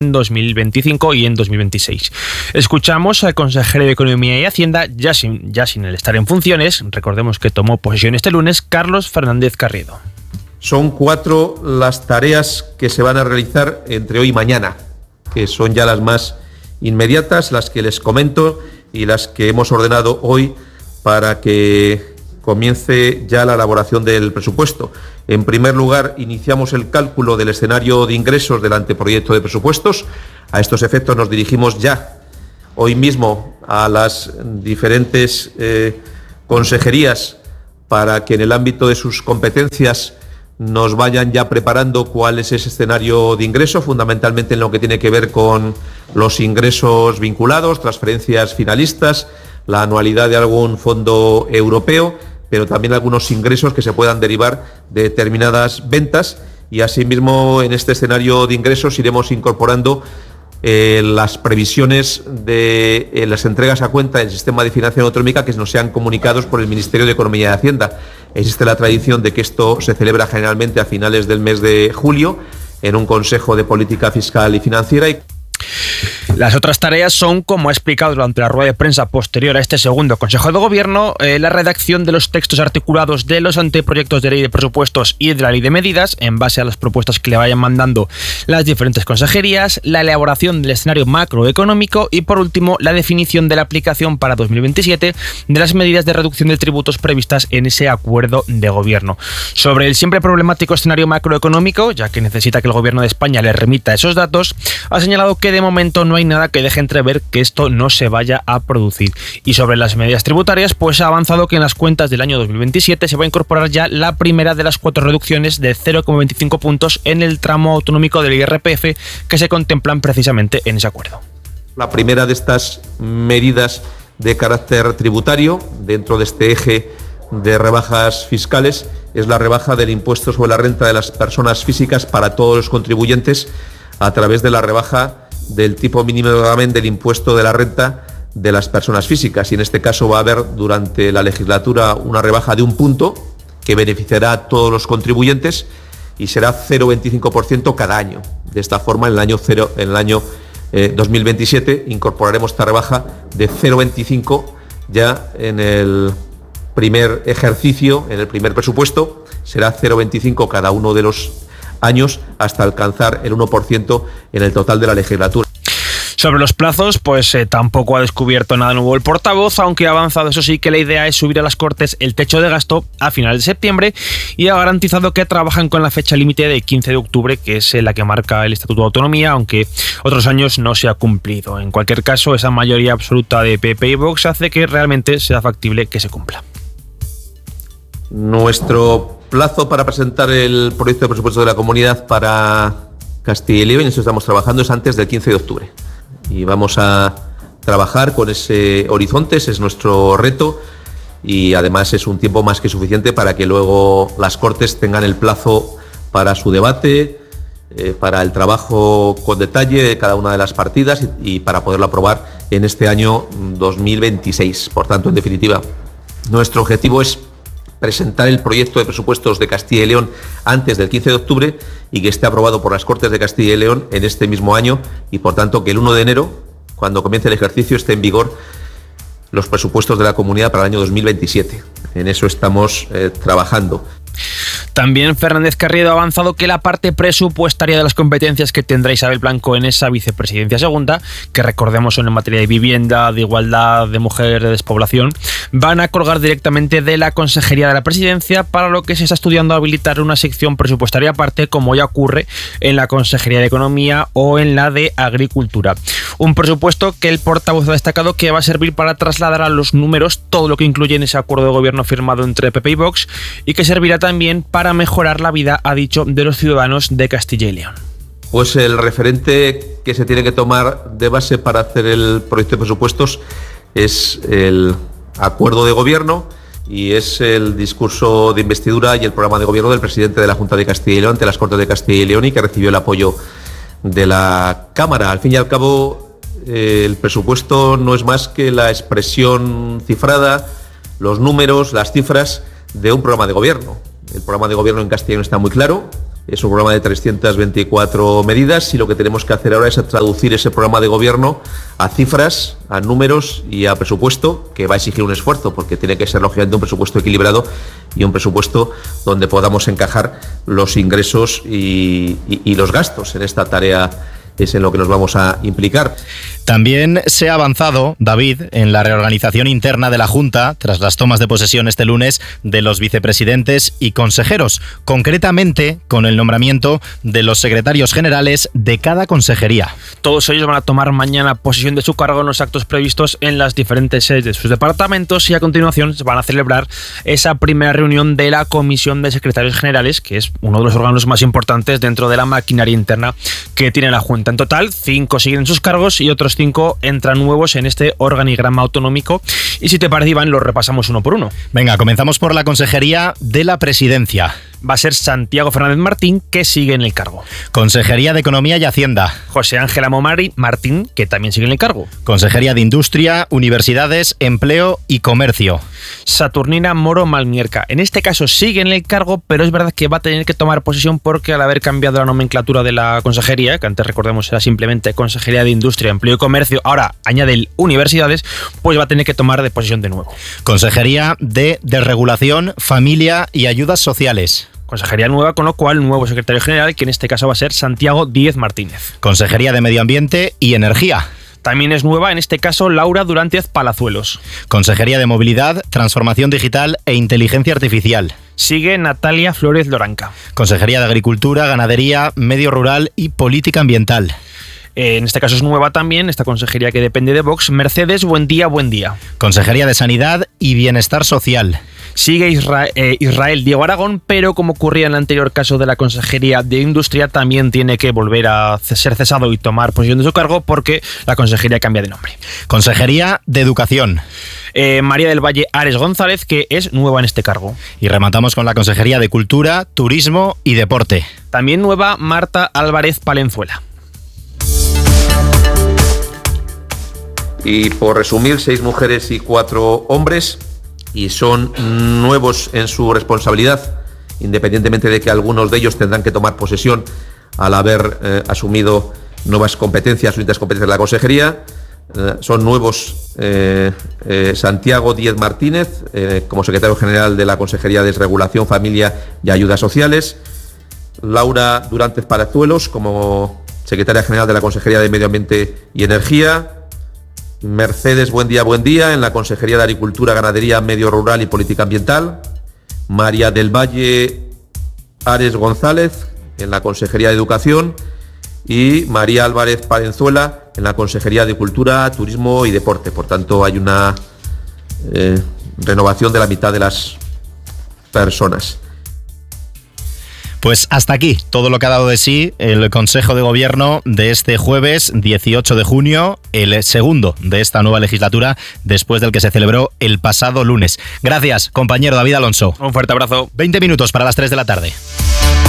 en 2025 y en 2026. Escuchamos al consejero de Economía y Hacienda, ya sin el estar en funciones, recordemos que tomó posesión este lunes, Carlos Fernández Carriedo. Son 4 las tareas que se van a realizar entre hoy y mañana, que son ya las más inmediatas, las que les comento y las que hemos ordenado hoy para que comience ya la elaboración del presupuesto. En primer lugar, iniciamos el cálculo del escenario de ingresos del anteproyecto de presupuestos. A estos efectos nos dirigimos ya hoy mismo a las diferentes consejerías para que en el ámbito de sus competencias nos vayan ya preparando cuál es ese escenario de ingreso, fundamentalmente en lo que tiene que ver con los ingresos vinculados, transferencias finalistas, la anualidad de algún fondo europeo, pero también algunos ingresos que se puedan derivar de determinadas ventas, y asimismo en este escenario de ingresos iremos incorporando las previsiones de las entregas a cuenta del sistema de financiación autonómica que nos sean comunicados por el Ministerio de Economía y Hacienda. Existe la tradición de que esto se celebra generalmente a finales del mes de julio en un Consejo de Política Fiscal y Financiera. Las otras tareas son, como ha explicado durante la rueda de prensa posterior a este segundo Consejo de Gobierno, la redacción de los textos articulados de los anteproyectos de ley de presupuestos y de la ley de medidas, en base a las propuestas que le vayan mandando las diferentes consejerías, la elaboración del escenario macroeconómico y, por último, la definición de la aplicación para 2027 de las medidas de reducción de tributos previstas en ese acuerdo de gobierno. Sobre el siempre problemático escenario macroeconómico, ya que necesita que el Gobierno de España le remita esos datos, ha señalado que de momento no hay nada que deje entrever que esto no se vaya a producir. Y sobre las medidas tributarias, pues ha avanzado que en las cuentas del año 2027 se va a incorporar ya la primera de las 4 reducciones de 0,25 puntos en el tramo autonómico del IRPF que se contemplan precisamente en ese acuerdo. La primera de estas medidas de carácter tributario dentro de este eje de rebajas fiscales es la rebaja del impuesto sobre la renta de las personas físicas para todos los contribuyentes a través de la rebaja del tipo mínimo del impuesto de la renta de las personas físicas, y en este caso va a haber durante la legislatura una rebaja de 1 punto que beneficiará a todos los contribuyentes y será 0,25% cada año. De esta forma, en el año 2027 incorporaremos esta rebaja de 0,25 ya en el primer ejercicio, en el primer presupuesto, será 0,25 cada uno de los años hasta alcanzar el 1% en el total de la legislatura. Sobre los plazos, pues tampoco ha descubierto nada nuevo el portavoz, aunque ha avanzado, eso sí, que la idea es subir a las Cortes el techo de gasto a finales de septiembre, y ha garantizado que trabajan con la fecha límite de 15 de octubre, que es la que marca el Estatuto de Autonomía, aunque otros años no se ha cumplido. En cualquier caso, esa mayoría absoluta de PP y Vox hace que realmente sea factible que se cumpla. Nuestro plazo para presentar el proyecto de presupuesto de la comunidad para Castilla y León, y en eso estamos trabajando, es antes del 15 de octubre. Y vamos a trabajar con ese horizonte, ese es nuestro reto, y además es un tiempo más que suficiente para que luego las Cortes tengan el plazo para su debate, para el trabajo con detalle de cada una de las partidas y para poderlo aprobar en este año 2026. Por tanto, en definitiva, nuestro objetivo es presentar el proyecto de presupuestos de Castilla y León antes del 15 de octubre y que esté aprobado por las Cortes de Castilla y León en este mismo año, y por tanto que el 1 de enero, cuando comience el ejercicio, esté en vigor los presupuestos de la comunidad para el año 2027. En eso estamos trabajando. También Fernández Carriedo ha avanzado que la parte presupuestaria de las competencias que tendrá Isabel Blanco en esa vicepresidencia segunda, que recordemos son en materia de vivienda, de igualdad, de mujer, de despoblación, van a colgar directamente de la Consejería de la Presidencia, para lo que se está estudiando habilitar una sección presupuestaria aparte, como ya ocurre en la Consejería de Economía o en la de Agricultura. Un presupuesto que el portavoz ha destacado que va a servir para trasladar a los números todo lo que incluye en ese acuerdo de gobierno firmado entre PP y Vox, y que servirá también para mejorar la vida, ha dicho, de los ciudadanos de Castilla y León. Pues el referente que se tiene que tomar de base para hacer el proyecto de presupuestos es el acuerdo de gobierno y es el discurso de investidura y el programa de gobierno del presidente de la Junta de Castilla y León ante las Cortes de Castilla y León, y que recibió el apoyo de la Cámara. Al fin y al cabo, el presupuesto no es más que la expresión cifrada, los números, las cifras de un programa de gobierno. El programa de gobierno en Castilla y León está muy claro, Es un programa de 324 medidas y lo que tenemos que hacer ahora es traducir ese programa de gobierno a cifras, a números y a presupuesto, que va a exigir un esfuerzo porque tiene que ser lógicamente un presupuesto equilibrado y un presupuesto donde podamos encajar los ingresos y los gastos. En esta tarea es en lo que nos vamos a implicar. También se ha avanzado, David, en la reorganización interna de la Junta tras las tomas de posesión este lunes de los vicepresidentes y consejeros, concretamente con el nombramiento de los secretarios generales de cada consejería. Todos ellos van a tomar mañana posesión de su cargo en los actos previstos en las diferentes sedes de sus departamentos y a continuación se van a celebrar esa primera reunión de la Comisión de Secretarios Generales, que es uno de los órganos más importantes dentro de la maquinaria interna que tiene la Junta. En total, 5 siguen sus cargos y otros 5 entran nuevos en este organigrama autonómico. Y si te parece, Iván, los repasamos uno por uno. Venga, comenzamos por la Consejería de la Presidencia. Va a ser Santiago Fernández Martín, que sigue en el cargo. Consejería de Economía y Hacienda. José Ángel Amomari Martín, que también sigue en el cargo. Consejería de Industria, Universidades, Empleo y Comercio. Saturnina Moro Malmierca. En este caso sigue en el cargo, pero es verdad que va a tener que tomar posesión porque al haber cambiado la nomenclatura de la consejería, que antes recordemos era simplemente Consejería de Industria, Empleo y Comercio, ahora añade el Universidades, pues va a tener que tomar de posesión de nuevo. Consejería de Desregulación, Familia y Ayudas Sociales. Consejería nueva, con lo cual nuevo secretario general, que en este caso va a ser Santiago Díez Martínez. Consejería de Medio Ambiente y Energía. También es nueva, en este caso, Laura Durántiz Palazuelos. Consejería de Movilidad, Transformación Digital e Inteligencia Artificial. Sigue Natalia Flores Loranca. Consejería de Agricultura, Ganadería, Medio Rural y Política Ambiental. En este caso es nueva también, esta consejería que depende de Vox, Mercedes Buendía Buendía. Consejería de Sanidad y Bienestar Social. Sigue Israel Diego Aragón, pero como ocurría en el anterior caso de la Consejería de Industria, también tiene que volver a ser cesado y tomar posesión de su cargo porque la consejería cambia de nombre. Consejería de Educación. María del Valle Ares González, que es nueva en este cargo. Y rematamos con la Consejería de Cultura, Turismo y Deporte. También nueva Marta Álvarez Palenzuela. Y por resumir, 6 mujeres y 4 hombres, y son nuevos en su responsabilidad, independientemente de que algunos de ellos tendrán que tomar posesión al haber asumido nuevas competencias, únicas competencias de la consejería. Son nuevos Santiago Díez Martínez como secretario general de la Consejería de Desregulación, Familia y Ayudas Sociales, Laura Durántiz Palazuelos como secretaria general de la Consejería de Medio Ambiente y Energía, Mercedes Buendía en la Consejería de Agricultura, Ganadería, Medio Rural y Política Ambiental, María del Valle Ares González en la Consejería de Educación y María Álvarez Palenzuela en la Consejería de Cultura, Turismo y Deporte. Por tanto, hay una renovación de la mitad de las personas. Pues hasta aquí todo lo que ha dado de sí el Consejo de Gobierno de este jueves 18 de junio, el segundo de esta nueva legislatura después del que se celebró el pasado lunes. Gracias, compañero David Alonso. Un fuerte abrazo. 20 minutos para las 3 de la tarde.